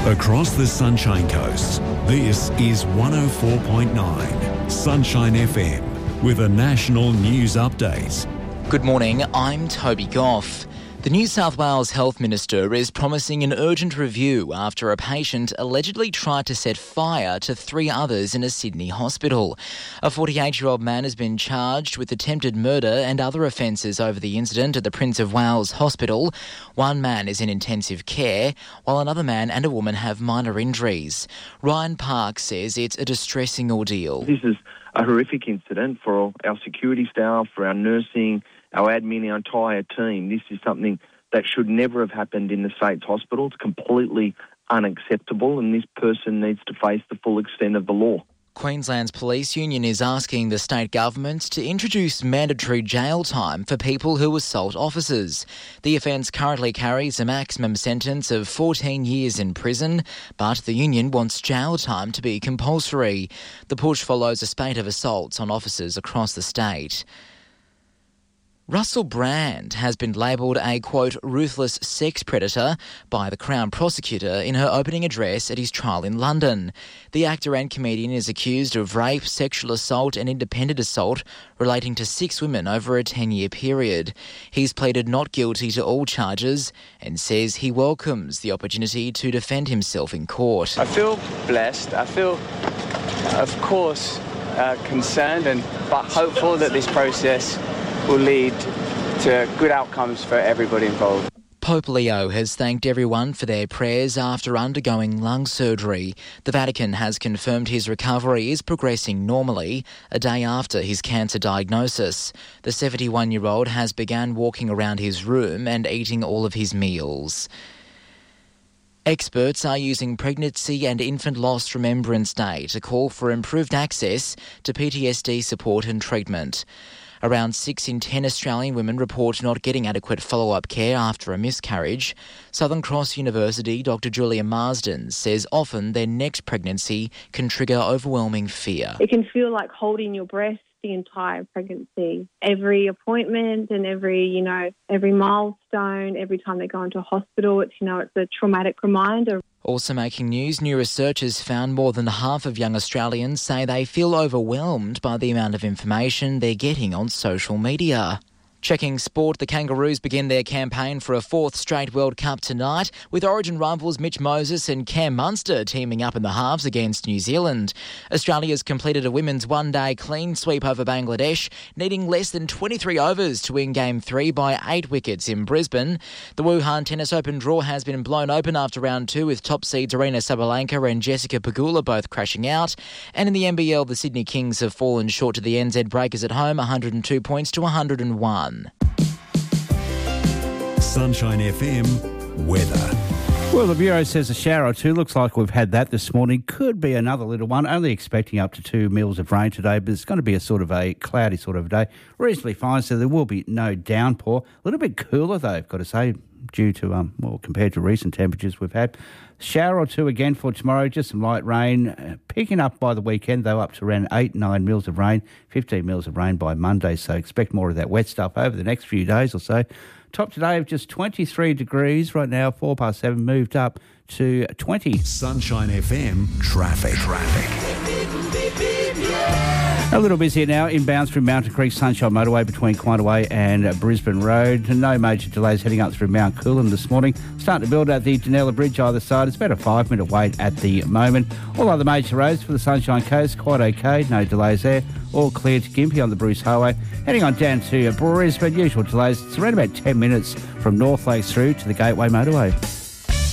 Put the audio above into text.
Across the Sunshine Coast, this is 104.9 Sunshine FM with a national news update. Good morning, I'm Toby Goff. The New South Wales Health Minister is promising an urgent review after a patient allegedly tried to set fire to 3 others in a Sydney hospital. A 48-year-old man has been charged with attempted murder and other offences over the incident at the Prince of Wales Hospital. 1 man is in intensive care, while another man and a woman have minor injuries. Ryan Park says it's a distressing ordeal. This is a horrific incident for our security staff, for our nursing, our admin, our entire team. This is something that should never have happened in the state's hospital. It's completely unacceptable, and this person needs to face the full extent of the law. Queensland's police union is asking the state government to introduce mandatory jail time for people who assault officers. The offence currently carries a maximum sentence of 14 years in prison, but the union wants jail time to be compulsory. The push follows a spate of assaults on officers across the state. Russell Brand has been labelled a, quote, ruthless sex predator by the Crown prosecutor in her opening address at his trial in London. The actor and comedian is accused of rape, sexual assault and independent assault relating to 6 women over a 10-year period. He's pleaded not guilty to all charges and says he welcomes the opportunity to defend himself in court. I feel blessed. I feel, of course, concerned but hopeful that this process will lead to good outcomes for everybody involved. Pope Leo has thanked everyone for their prayers after undergoing lung surgery. The Vatican has confirmed his recovery is progressing normally a day after his cancer diagnosis. The 71-year-old has begun walking around his room and eating all of his meals. Experts are using Pregnancy and Infant Loss Remembrance Day to call for improved access to PTSD support and treatment. Around 6 in 10 Australian women report not getting adequate follow-up care after a miscarriage. Southern Cross University Dr. Julia Marsden says often their next pregnancy can trigger overwhelming fear. It can feel like holding your breath the entire pregnancy. Every appointment and every milestone, every time they go into hospital, it's a traumatic reminder. Also making news, new research has found more than half of young Australians say they feel overwhelmed by the amount of information they're getting on social media. Checking sport, the Kangaroos begin their campaign for a 4th straight World Cup tonight, with Origin rivals Mitch Moses and Cam Munster teaming up in the halves against New Zealand. Australia's completed a women's one-day clean sweep over Bangladesh, needing less than 23 overs to win Game 3 by 8 wickets in Brisbane. The Wuhan Tennis Open draw has been blown open after round 2, with top seeds Arina Sabalenka and Jessica Pegula both crashing out. And in the NBL, the Sydney Kings have fallen short to the NZ Breakers at home, 102 points to 101. Sunshine FM weather. Well, the Bureau says a shower or two. Looks like we've had that this morning. Could be another little one. Only expecting up to 2 mils of rain today, but it's going to be a sort of a cloudy sort of day. Reasonably fine, so there will be no downpour. A little bit cooler, though, I've got to say, due to, compared to recent temperatures we've had. Shower or two again for tomorrow, just some light rain. Picking up by the weekend, though, up to around 8-9 mils of rain, 15 mils of rain by Monday, so expect more of that wet stuff over the next few days or so. Top today of just 23 degrees. Right now, 7:04, moved up to 20. Sunshine FM traffic. A little busier now, inbounds through Mountain Creek Sunshine Motorway between Quantaway and Brisbane Road. No major delays heading up through Mount Coolum this morning. Starting to build out the Dunella Bridge either side. It's about a 5-minute wait at the moment. All other major roads for the Sunshine Coast, quite okay. No delays there. All clear to Gympie on the Bruce Highway. Heading on down to Brisbane, usual delays. It's around about 10 minutes from North Lakes through to the Gateway Motorway.